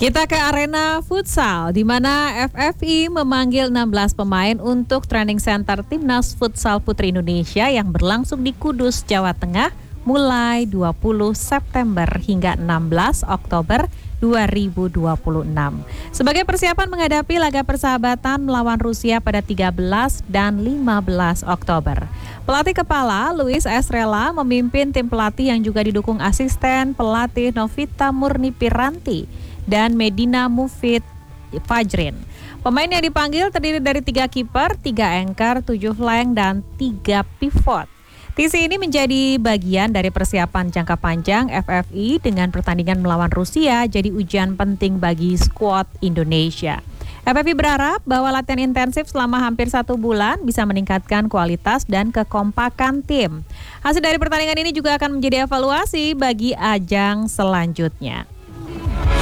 Kita ke arena futsal, di mana FFI memanggil 16 pemain untuk training center Timnas Futsal Putri Indonesia yang berlangsung di Kudus, Jawa Tengah, mulai 20 September hingga 16 Oktober 2026. Sebagai persiapan menghadapi laga persahabatan melawan Rusia pada 13 dan 15 Oktober. Pelatih kepala Luis Esrela memimpin tim pelatih yang juga didukung asisten pelatih Novita Murni Piranti dan Medina Mufid Fajrin. Pemain yang dipanggil terdiri dari 3 kiper, 3 anchor, 7 flank, dan 3 pivot. TC ini menjadi bagian dari persiapan jangka panjang FFI dengan pertandingan melawan Rusia jadi ujian penting bagi skuad Indonesia. FFI berharap bahwa latihan intensif selama hampir 1 bulan bisa meningkatkan kualitas dan kekompakan tim. Hasil dari pertandingan ini juga akan menjadi evaluasi bagi ajang selanjutnya.